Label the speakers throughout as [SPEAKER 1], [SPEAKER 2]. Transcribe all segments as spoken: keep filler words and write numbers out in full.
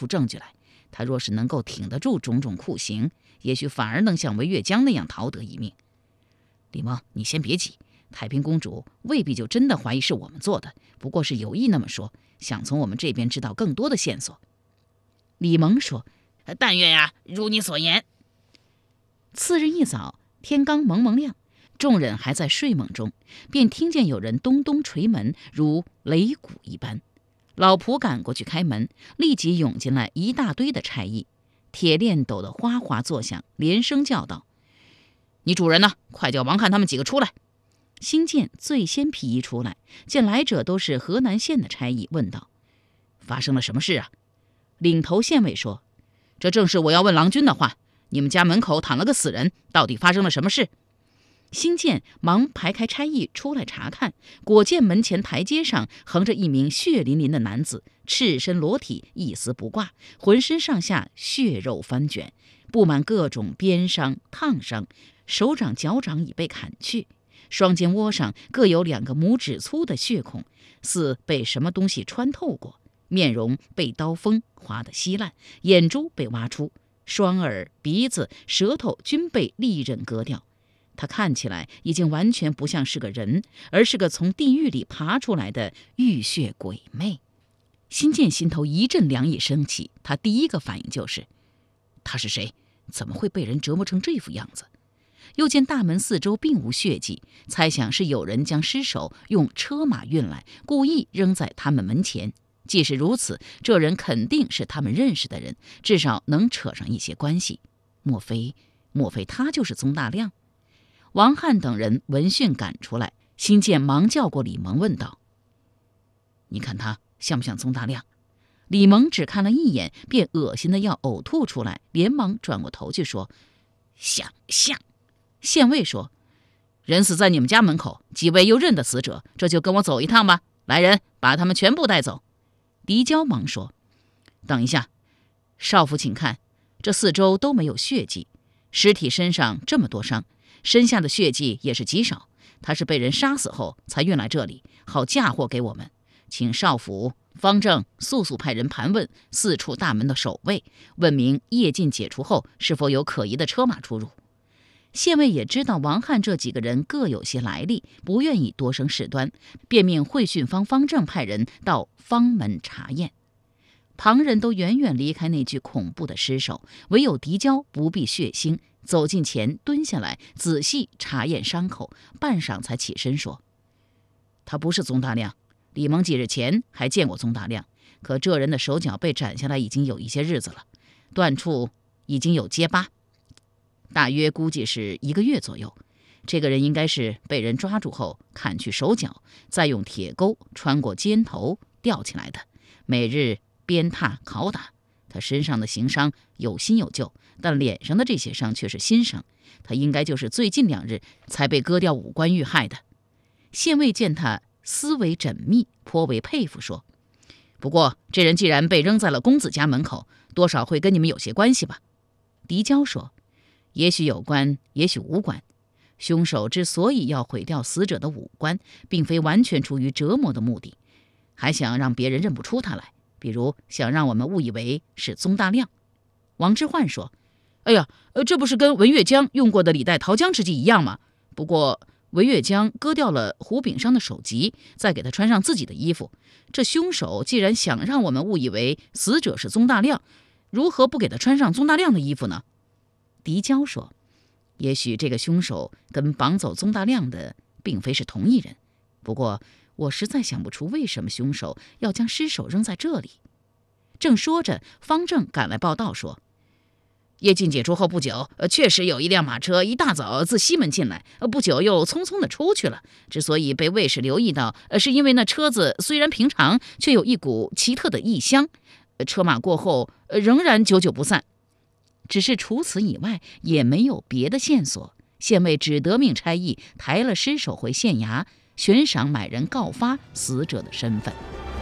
[SPEAKER 1] 出证据来。他若是能够挺得住种种酷刑，也许反而能像韦月江那样逃得一命。李蒙，你先别急，太平公主未必就真的怀疑是我们做的，不过是有意那么说，想从我们这边知道更多的线索。李蒙说：但愿呀，如你所言。次日一早，天刚蒙蒙亮，众人还在睡梦中，便听见有人咚咚捶门，如擂鼓一般。老仆赶过去开门，立即涌进来一大堆的差役，铁链抖得哗哗作响，连声叫道：你主人呢？快叫王翰他们几个出来。新建最先披衣出来，见来者都是河南县的差役，问道：发生了什么事啊？领头县尉说：这正是我要问郎君的话，你们家门口躺了个死人，到底发生了什么事？新建忙排开差役出来查看，果见门前台阶上横着一名血淋淋的男子，赤身裸体，一丝不挂，浑身上下血肉翻卷，布满各种鞭伤烫伤，手掌脚掌已被砍去，双肩窝上各有两个拇指粗的血孔，似被什么东西穿透过，面容被刀锋划得稀烂，眼珠被挖出，双耳、鼻子、舌头均被利刃割掉。他看起来已经完全不像是个人，而是个从地狱里爬出来的浴血鬼魅。新建心头一阵凉意升起，他第一个反应就是他是谁？怎么会被人折磨成这副样子？又见大门四周并无血迹，猜想是有人将尸首用车马运来，故意扔在他们门前。即使如此，这人肯定是他们认识的人，至少能扯上一些关系。莫非莫非他就是宗大亮？王翰等人闻讯赶出来，新建忙叫过李蒙问道：你看他像不像宗大亮？李蒙只看了一眼，便恶心的要呕吐出来，连忙转过头去说：像像。县尉说：人死在你们家门口，几位又认得死者，这就跟我走一趟吧。来人，把他们全部带走。狄娇忙说：等一下，少府请看，这四周都没有血迹，尸体身上这么多伤，身下的血迹也是极少，他是被人杀死后才运来这里，好嫁祸给我们。请少府、方正速速派人盘问四处大门的守卫，问明夜禁解除后是否有可疑的车马出入。县尉也知道王翰这几个人各有些来历，不愿意多生事端，便命会训方方正派人到方门查验。旁人都远远离开那具恐怖的尸首，唯有狄娇不避血腥，走近前蹲下来仔细查验伤口，半晌才起身说：他不是宗大亮，李蒙几日前还见过宗大亮，可这人的手脚被斩下来已经有一些日子了，断处已经有结疤，大约估计是一个月左右。这个人应该是被人抓住后砍去手脚，再用铁钩穿过肩头吊起来的，每日鞭挞拷打。他身上的刑伤有新有旧，但脸上的这些伤却是新伤，他应该就是最近两日才被割掉五官遇害的。县尉见他思维缜密，颇为佩服，说：不过这人既然被扔在了公子家门口，多少会跟你们有些关系吧？狄娇说：也许有关，也许无关。凶手之所以要毁掉死者的五官，并非完全出于折磨的目的，还想让别人认不出他来，比如想让我们误以为是宗大亮。王之涣说：哎呀，呃，这不是跟文月江用过的李代桃僵之计一样吗？不过文月江割掉了胡炳商的首级，再给他穿上自己的衣服。这凶手既然想让我们误以为死者是宗大亮，如何不给他穿上宗大亮的衣服呢？狄娇说：也许这个凶手跟绑走宗大亮的并非是同一人，不过我实在想不出为什么凶手要将尸首扔在这里。正说着，方正赶来报道说：夜禁解除后不久，呃，确实有一辆马车一大早自西门进来，呃，不久又匆匆的出去了。之所以被卫士留意到，呃，是因为那车子虽然平常，却有一股奇特的异香。呃、车马过后，呃，仍然久久不散。只是除此以外，也没有别的线索。县尉只得命差役抬了尸首回县衙，悬赏买人告发死者的身份。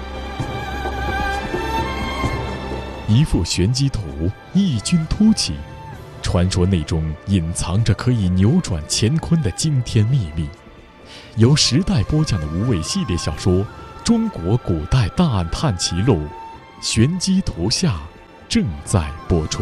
[SPEAKER 2] 一幅玄机图异军突起，传说内中隐藏着可以扭转乾坤的惊天秘密。由时代播讲的无畏系列小说《中国古代大案探奇录》，玄机图下正在播出。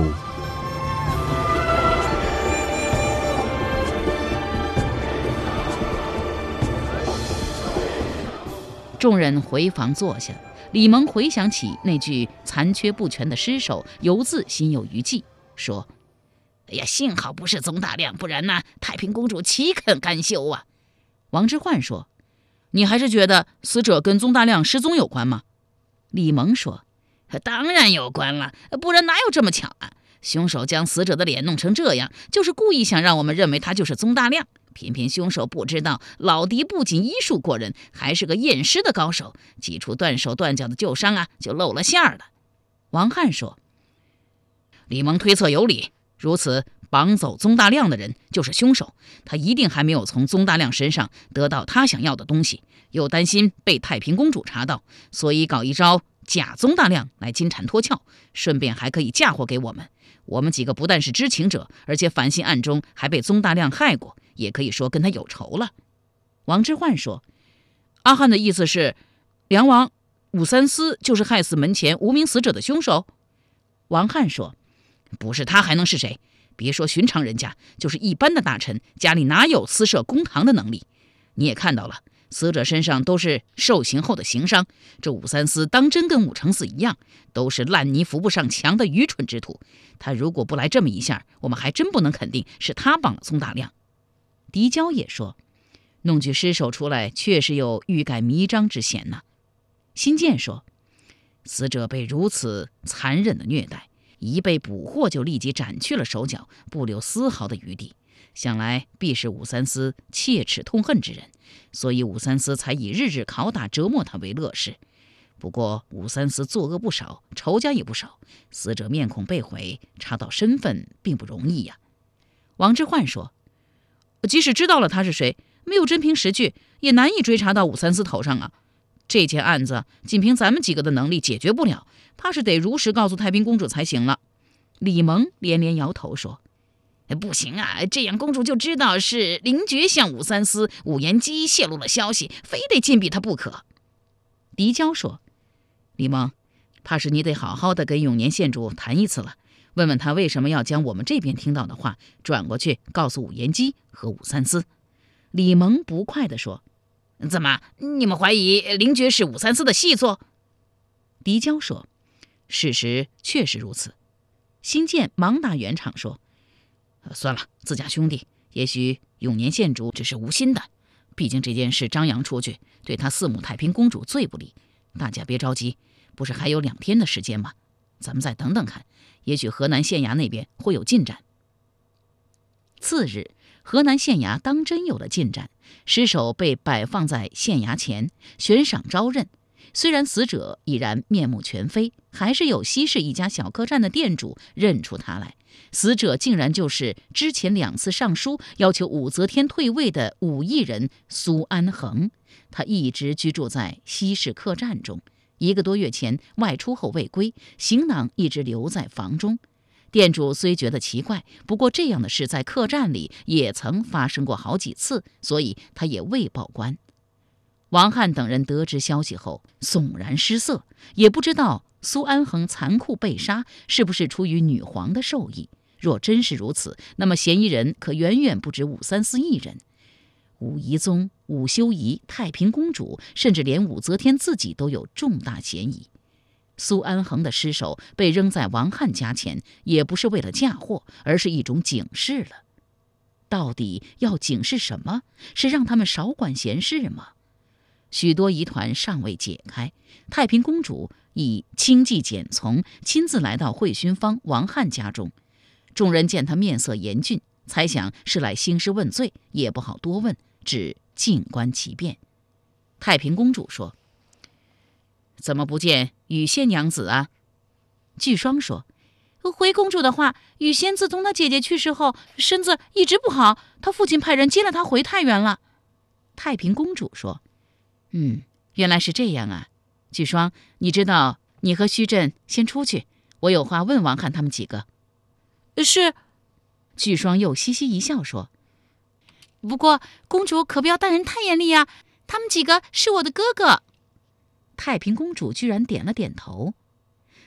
[SPEAKER 1] 众人回房坐下，李蒙回想起那具残缺不全的尸首，犹自心有余悸，说：“哎呀，幸好不是宗大亮，不然呢，太平公主岂肯甘休啊？”王之涣说：“你还是觉得死者跟宗大亮失踪有关吗？”李蒙说：“当然有关了，不然哪有这么巧啊？凶手将死者的脸弄成这样，就是故意想让我们认为他就是宗大亮。偏偏凶手不知道老狄不仅医术过人，还是个验尸的高手，几处断手断脚的旧伤啊，就露了馅儿了。”王翰说：“李蒙推测有理，如此绑走宗大亮的人就是凶手，他一定还没有从宗大亮身上得到他想要的东西，又担心被太平公主查到，所以搞一招假宗大亮来金蝉脱壳，顺便还可以嫁祸给我们。我们几个不但是知情者，而且反信暗中还被宗大亮害过，也可以说跟他有仇了。”王之涣说：“阿汉的意思是，梁王武三思就是害死门前无名死者的凶手？”王翰说：“不是他还能是谁？别说寻常人家，就是一般的大臣，家里哪有私设公堂的能力？你也看到了，死者身上都是受刑后的刑伤，这武三思当真跟武承嗣一样，都是烂泥扶不上墙的愚蠢之徒。他如果不来这么一下，我们还真不能肯定是他绑了宗大亮。”狄娇也说：“弄具尸首出来，确实有欲盖弥彰之嫌呐。”辛渐说：“死者被如此残忍的虐待，一被捕获就立即斩去了手脚，不留丝毫的余地，想来必是武三思切齿痛恨之人，所以武三思才以日日拷打折磨他为乐事。不过武三思作恶不少，仇家也不少，死者面孔被毁，查到身份并不容易呀。”王之涣说：“即使知道了他是谁，没有真凭实据，也难以追查到武三思头上啊。这件案子仅凭咱们几个的能力解决不了，怕是得如实告诉太平公主才行了。”李蒙连连摇头说：“不行啊，这样公主就知道是灵觉向武三思、武延基泄露了消息，非得禁闭他不可。”狄娇说：“李蒙，怕是你得好好的跟永年县主谈一次了，问问他为什么要将我们这边听到的话转过去告诉武延基和武三思。”李蒙不快地说：“怎么，你们怀疑灵觉是武三思的细作？”狄娇说：“事实确实如此。”辛渐忙打圆场说：“算了，自家兄弟，也许永年县主只是无心的，毕竟这件事张扬出去，对他四母太平公主最不利。大家别着急，不是还有两天的时间吗？咱们再等等看，也许河南县衙那边会有进展。”次日，河南县衙当真有了进展，尸首被摆放在县衙前，悬赏招认。虽然死者已然面目全非，还是有西市一家小客栈的店主认出他来。死者竟然就是之前两次上书要求武则天退位的武艺人苏安衡。他一直居住在西市客栈中，一个多月前外出后未归，行囊一直留在房中。店主虽觉得奇怪，不过这样的事在客栈里也曾发生过好几次，所以他也未报官。王翰等人得知消息后悚然失色，也不知道苏安衡残酷被杀是不是出于女皇的授意。若真是如此，那么嫌疑人可远远不止武三思一人。武懿宗、武修仪、太平公主，甚至连武则天自己都有重大嫌疑。苏安衡的尸首被扔在王翰家前，也不是为了嫁祸，而是一种警示了。到底要警示什么？是让他们少管闲事吗？许多疑团尚未解开，太平公主以轻骑简从，亲自来到惠勋坊王翰家中。众人见他面色严峻，猜想是来兴师问罪，也不好多问，只静观其变。太平公主说：“怎么不见雨仙娘子啊？”巨霜说：“回公主的话，雨仙自从她姐姐去世后，身子一直不好，她父亲派人接了她回太原了。”太平公主说：“嗯，原来是这样啊。巨霜，你知道，你和虚震先出去，我有话问王翰他们几个。”“是。”巨霜又嘻嘻一笑说：“不过公主可不要待人太严厉啊，他们几个是我的哥哥。”太平公主居然点了点头。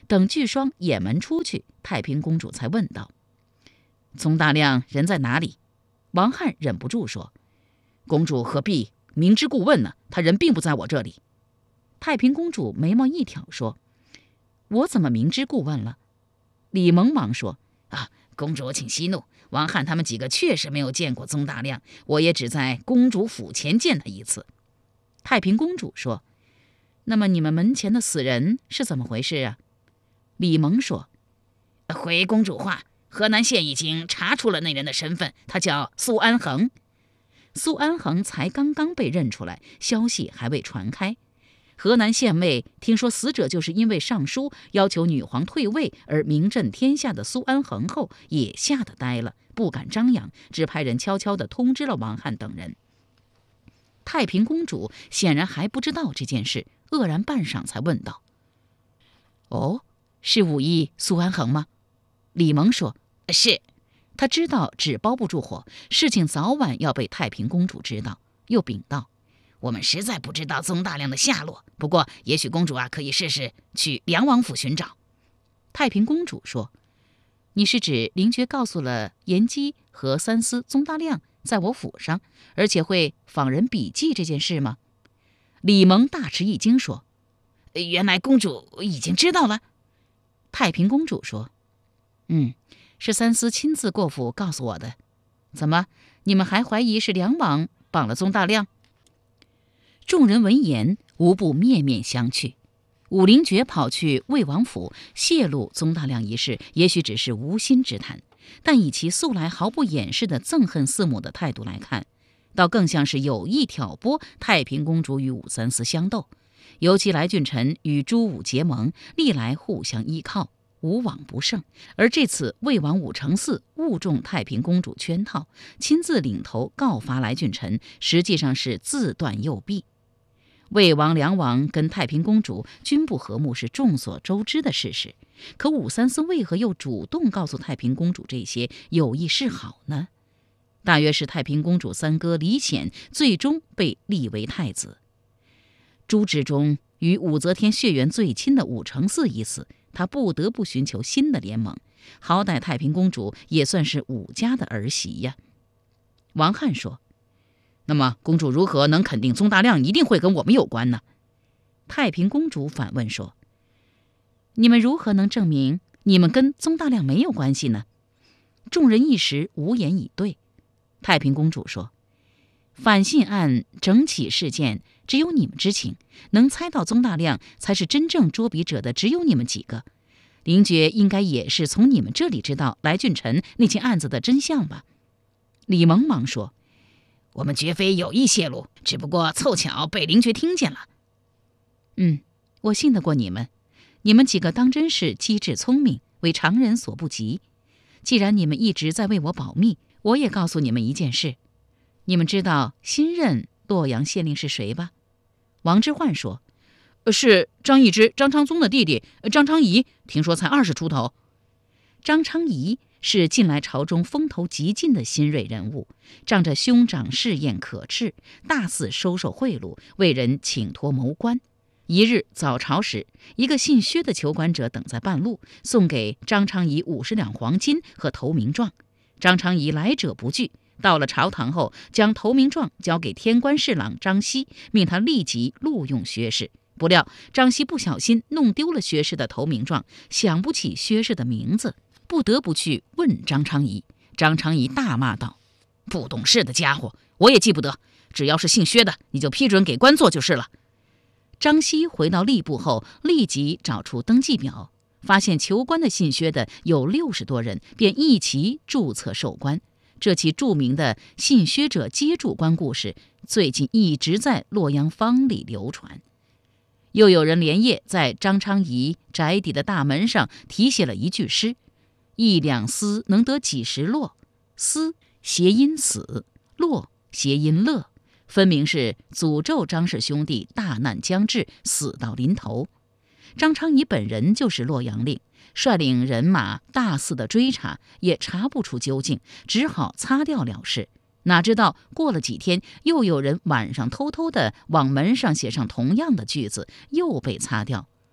[SPEAKER 1] 等巨双掩门出去，太平公主才问道：“宗大亮人在哪里？”王翰忍不住说：“公主何必明知故问呢？他人并不在我这里。”太平公主眉毛一挑说：“我怎么明知故问了？”李蒙忙说：“啊，公主请息怒，王翰他们几个确实没有见过宗大亮，我也只在公主府前见他一次。”太平公主说：“那么你们门前的死人是怎么回事啊？”李蒙说：“回公主话，河南县已经查出了那人的身份，他叫苏安恒。”苏安恒才刚刚被认出来，消息还未传开。河南县尉听说死者就是因为上书要求女皇退位而名震天下的苏安恒后，也吓得呆了，不敢张扬，只派人悄悄地通知了王翰等人。太平公主显然还不知道这件事，愕然半晌才问道：“哦，是武艺苏安恒吗？”李蒙说：“是。”他知道纸包不住火，事情早晚要被太平公主知道，又禀道：“我们实在不知道宗大亮的下落，不过也许公主啊可以试试去梁王府寻找。”太平公主说：“你是指灵爵告诉了严姬和三思宗大亮在我府上，而且会访人笔记这件事吗？”李蒙大吃一惊说：“原来公主已经知道了。”太平公主说：“嗯，是三思亲自过府告诉我的。怎么，你们还怀疑是梁王绑了宗大亮？”众人闻言，无不面面相觑。武灵爵跑去魏王府泄露宗大亮一事，也许只是无心之谈，但以其素来毫不掩饰的憎恨四母的态度来看，倒更像是有意挑拨太平公主与武三思相斗。尤其来俊臣与朱武结盟，历来互相依靠，无往不胜，而这次魏王武承嗣误中太平公主圈套，亲自领头告发来俊臣，实际上是自断右臂。魏王、梁王跟太平公主均不和睦是众所周知的事实，可武三思为何又主动告诉太平公主这些，有意示好呢？大约是太平公主三哥李显最终被立为太子。朱之中与武则天血缘最亲的武承嗣一死，他不得不寻求新的联盟，好歹太平公主也算是武家的儿媳呀。王翰说：“那么公主如何能肯定宗大亮一定会跟我们有关呢？”太平公主反问说：“你们如何能证明你们跟宗大亮没有关系呢？”众人一时无言以对。太平公主说：“反信案整起事件只有你们知情，能猜到宗大亮才是真正捉笔者的只有你们几个。灵爵应该也是从你们这里知道来俊臣那件案子的真相吧？”李蒙忙说：“我们绝非有意泄露，只不过凑巧被灵爵听见了。”“嗯，我信得过你们，你们几个当真是机智聪明，为常人所不及。既然你们一直在为我保密，我也告诉你们一件事，你们知道新任洛阳县令是谁吧？”王之涣说：“是张易之，张昌宗的弟弟张昌仪，听说才二十出头。”张昌仪是近来朝中风头极劲的新锐人物，仗着兄长试验可斥，大肆收受贿赂，为人请托谋官。一日早朝时，一个姓薛的求官者等在半路，送给张昌仪五十两黄金和投名状。张昌仪来者不拒，到了朝堂后，将投名状交给天官侍郎张熙，命他立即录用薛氏。不料张熙不小心弄丢了薛氏的投名状，想不起薛氏的名字，不得不去问张昌仪。张昌仪大骂道：“不懂事的家伙，我也记不得，只要是姓薛的，你就批准给官做就是了。”张熙回到吏部后，立即找出登记表，发现求官的姓薛的有六十多人，便一齐注册授官。这起著名的姓薛者皆注官故事，最近一直在洛阳坊里流传。又有人连夜在张昌仪宅邸的大门上题写了一句诗：“一两丝能得几十落，丝谐音死，落谐音乐，分明是诅咒张氏兄弟大难将至，死到临头。”张昌仪本人就是洛阳令，率领人马大肆的追查，也查不出究竟，只好擦掉了事。哪知道过了几天，又有人晚上偷偷的往门上写上同样的句子，又被擦掉。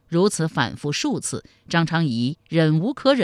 [SPEAKER 1] 如此反复数次，张昌仪忍无可忍。